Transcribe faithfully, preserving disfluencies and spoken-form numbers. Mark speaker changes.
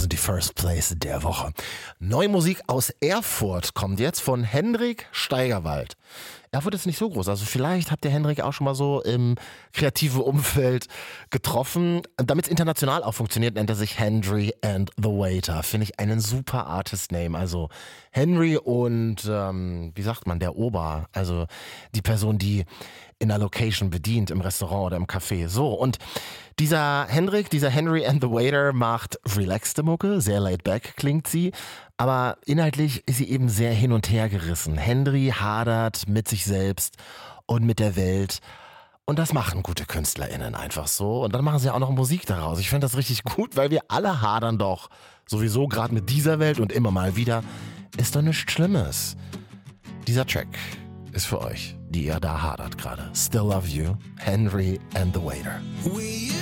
Speaker 1: sind die First Place der Woche. Neue Musik aus Erfurt kommt jetzt von Hendrik Steigerwald. Erfurt ist nicht so groß, also vielleicht habt ihr Hendrik auch schon mal so im kreativen Umfeld getroffen. Damit es international auch funktioniert, nennt er sich Henry and the Waiter. Finde ich einen super Artist-Name. Also Henry und, ähm, wie sagt man, der Ober, also die Person, die in der Location bedient, im Restaurant oder im Café. So, und dieser Hendrik, dieser Henry and the Waiter macht relaxte Mucke, sehr laid back klingt sie, aber inhaltlich ist sie eben sehr hin und her gerissen. Henry hadert mit sich selbst und mit der Welt. Und das machen gute KünstlerInnen einfach so. Und dann machen sie auch noch Musik daraus. Ich finde das richtig gut, weil wir alle hadern doch sowieso gerade mit dieser Welt und immer mal wieder. Ist doch nichts Schlimmes. Dieser Track ist für euch, die ihr da hadert gerade. Still Love You, Henry and the Waiter.